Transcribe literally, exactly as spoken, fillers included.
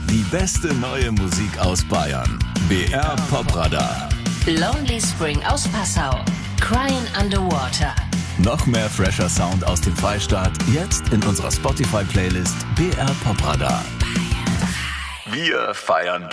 Die beste neue Musik aus Bayern. B R Popradar. Lonely Spring aus Passau. Crying Underwater. Noch mehr fresher Sound aus dem Freistaat. Jetzt in unserer Spotify-Playlist B R Popradar. Wir feiern